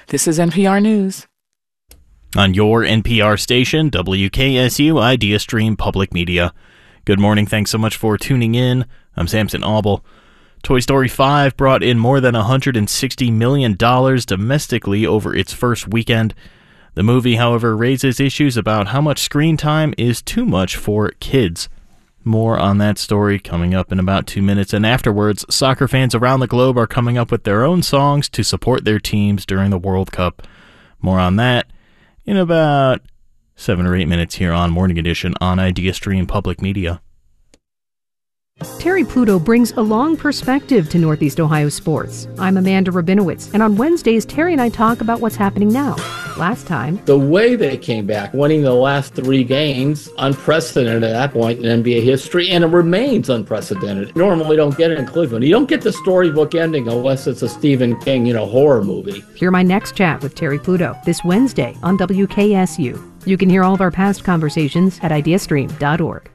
This is NPR News. On your NPR station, WKSU Idea Stream Public Media. Good morning, thanks so much for tuning in. I'm Samson Auble. Toy Story 5 brought in more than $160 million domestically over its first weekend. The movie, however, raises issues about how much screen time is too much for kids. More on that story coming up in about 2 minutes, and afterwards, soccer fans around the globe are coming up with their own songs to support their teams during the World Cup. More on that in about 7 or 8 minutes here on Morning Edition on Idea Stream Public Media. Terry Pluto brings a long perspective to Northeast Ohio sports. I'm Amanda Rabinowitz, and on Wednesdays, Terry and I talk about what's happening now. Last time, the way they came back, winning the last 3 games, unprecedented at that point in NBA history, and it remains unprecedented. Normally don't get it in Cleveland. You don't get the storybook ending unless it's a Stephen King, horror movie. Hear my next chat with Terry Pluto this Wednesday on WKSU. You can hear all of our past conversations at ideastream.org.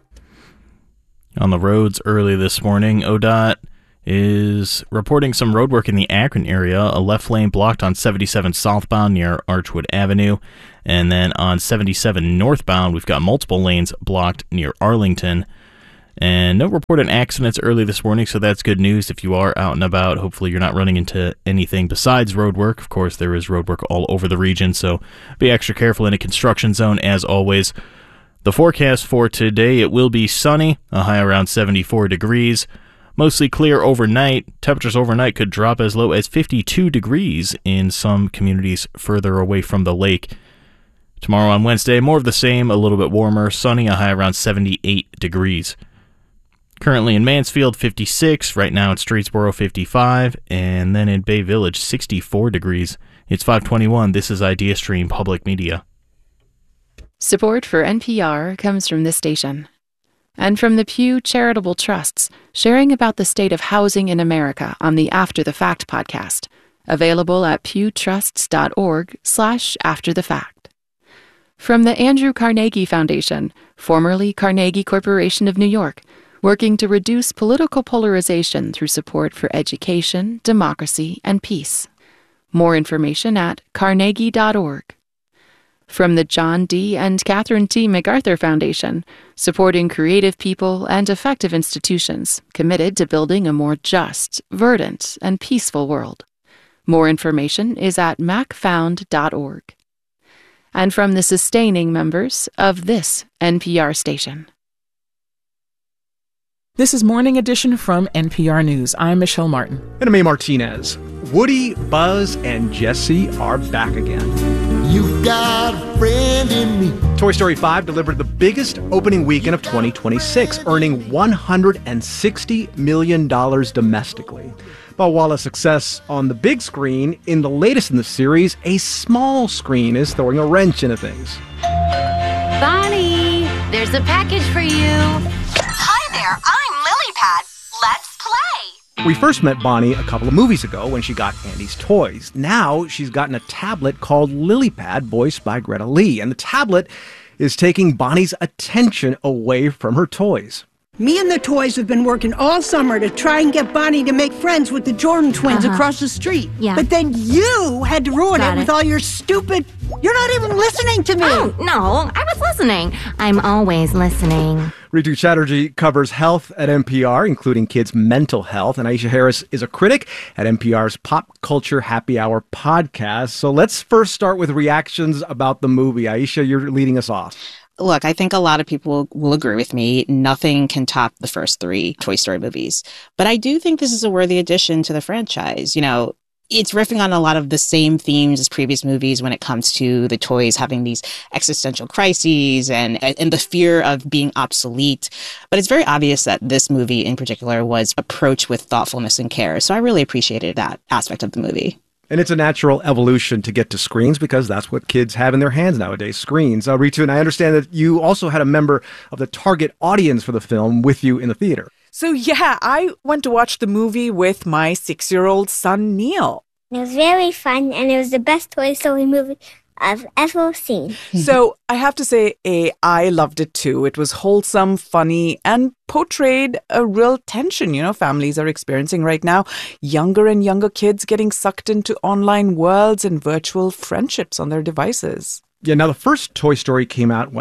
On the roads early this morning, ODOT is reporting some road work in the Akron area. A left lane blocked on 77 southbound near Archwood Avenue. And then on 77 northbound, we've got multiple lanes blocked near Arlington. And no reported accidents early this morning, so that's good news if you are out and about. Hopefully you're not running into anything besides road work. Of course, there is road work all over the region, so be extra careful in a construction zone as always. The forecast for today, it will be sunny, a high around 74 degrees. Mostly clear overnight. Temperatures overnight could drop as low as 52 degrees in some communities further away from the lake. Tomorrow on Wednesday, more of the same, a little bit warmer, sunny, a high around 78 degrees. Currently in Mansfield, 56. Right now in Streetsboro, 55. And then in Bay Village, 64 degrees. It's 5:21. This is Idea Stream Public Media. Support for NPR comes from this station and from the Pew Charitable Trusts, sharing about the state of housing in America on the After the Fact podcast, available at pewtrusts.org/afterthefact. From the Andrew Carnegie Foundation, formerly Carnegie Corporation of New York, working to reduce political polarization through support for education, democracy, and peace. More information at carnegie.org. From the John D. and Catherine T. MacArthur Foundation, supporting creative people and effective institutions committed to building a more just, verdant, and peaceful world. More information is at macfound.org. And from the sustaining members of this NPR station. This is Morning Edition from NPR News. I'm Michelle Martin. And I'm A. Martinez. Woody, Buzz, and Jessie are back again. You've got a friend in me. Toy Story 5 delivered the biggest opening weekend of 2026, earning $160 million domestically. But while a success on the big screen, in the latest in the series, a small screen is throwing a wrench into things. Bonnie, there's a package for you. Hi there, I'm Lilypad. Let's play. We first met Bonnie a couple of movies ago when she got Andy's toys. Now she's gotten a tablet called Lilypad, voiced by Greta Lee. And the tablet is taking Bonnie's attention away from her toys. Me and the toys have been working all summer to try and get Bonnie to make friends with the Jordan twins across the street. Yeah. But then you had to ruin it with all your stupid... You're not even listening to me. Oh, no, I was listening. I'm always listening. Ritu Chatterjee covers health at NPR, including kids' mental health. And Aisha Harris is a critic at NPR's Pop Culture Happy Hour podcast. So let's first start with reactions about the movie. Aisha, you're leading us off. Look, I think a lot of people will agree with me. Nothing can top the first 3 Toy Story movies. But I do think this is a worthy addition to the franchise. It's riffing on a lot of the same themes as previous movies when it comes to the toys having these existential crises and the fear of being obsolete. But it's very obvious that this movie in particular was approached with thoughtfulness and care. So I really appreciated that aspect of the movie. And it's a natural evolution to get to screens because that's what kids have in their hands nowadays, screens. Ritu, and I understand that you also had a member of the target audience for the film with you in the theater. So yeah, I went to watch the movie with my 6-year-old son, Neil. It was very fun, and it was the best Toy Story movie I've ever seen. So I have to say, I loved it too. It was wholesome, funny, and portrayed a real tension, families are experiencing right now. Younger and younger kids getting sucked into online worlds and virtual friendships on their devices. Yeah, now the first Toy Story came out,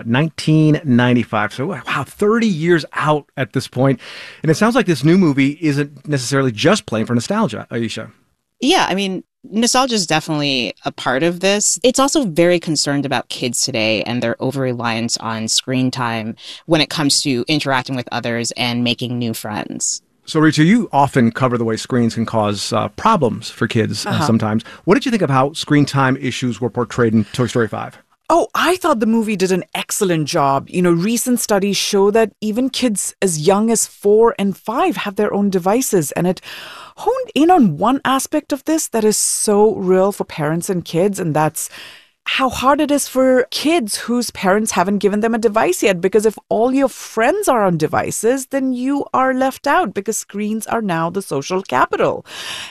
1995. So, wow, 30 years out at this point. And it sounds like this new movie isn't necessarily just playing for nostalgia, Aisha. Yeah, I mean, nostalgia is definitely a part of this. It's also very concerned about kids today and their over-reliance on screen time when it comes to interacting with others and making new friends. So, Rachel, you often cover the way screens can cause problems for kids sometimes. What did you think of how screen time issues were portrayed in Toy Story 5? Oh, I thought the movie did an excellent job. Recent studies show that even kids as young as 4 and 5 have their own devices. And it honed in on one aspect of this that is so real for parents and kids, and that's how hard it is for kids whose parents haven't given them a device yet. Because if all your friends are on devices, then you are left out because screens are now the social capital.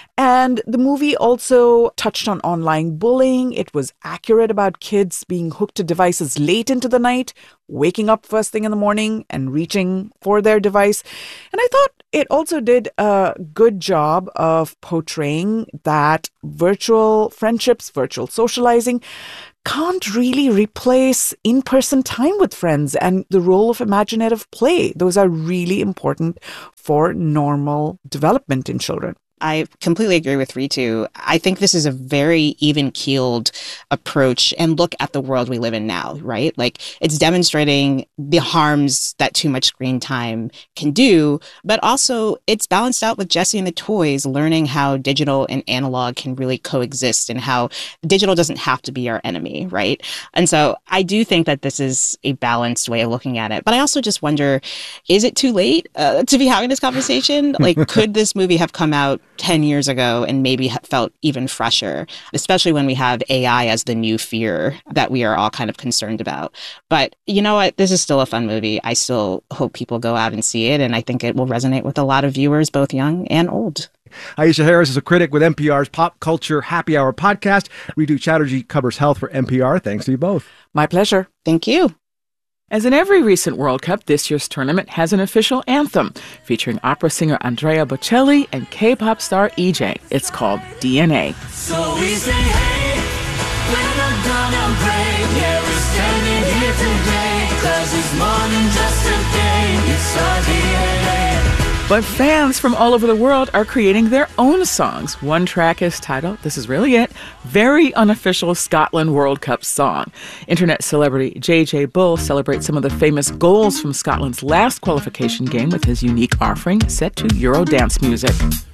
And the movie also touched on online bullying. It was accurate about kids being hooked to devices late into the night, waking up first thing in the morning and reaching for their device. And I thought it also did a good job of portraying that virtual friendships, virtual socializing can't really replace in-person time with friends and the role of imaginative play. Those are really important for normal development in children. I completely agree with Ritu. I think this is a very even-keeled approach and look at the world we live in now, right? Like, it's demonstrating the harms that too much screen time can do, but also it's balanced out with Jessie and the Toys, learning how digital and analog can really coexist and how digital doesn't have to be our enemy, right? And so I do think that this is a balanced way of looking at it. But I also just wonder, is it too late to be having this conversation? Like, could this movie have come out 10 years ago and maybe felt even fresher, especially when we have AI as the new fear that we are all kind of concerned about. But you know what? This is still a fun movie. I still hope people go out and see it, and I think it will resonate with a lot of viewers, both young and old. Aisha Harris is a critic with NPR's Pop Culture Happy Hour podcast. Ritu Chatterjee covers health for NPR. Thanks to you both. My pleasure. Thank you. As in every recent World Cup, this year's tournament has an official anthem featuring opera singer Andrea Bocelli and K-pop star EJ. It's called DNA. So we say, hey, we're not gonna break. Yeah, we're standing here today, 'cause it's more than just a game. It's our DNA. But fans from all over the world are creating their own songs. One track is titled, this is really it, Very Unofficial Scotland World Cup Song. Internet celebrity JJ Bull celebrates some of the famous goals from Scotland's last qualification game with his unique offering set to Euro dance music.